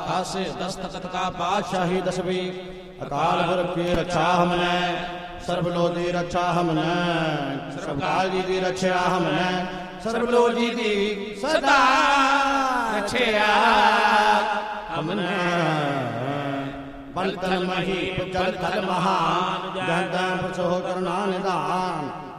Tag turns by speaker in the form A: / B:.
A: खासे दस्तखत का पातशाही दसवीं। अकाल पुरख की रक्षा हमने, सर्वलोक की रक्षा हमने, सर्वकाल जी की रक्षा हमने, सर्वलोक जी की सदा रक्षा हमने। बल तल मही जल थल महान, जहता सो करना निदान।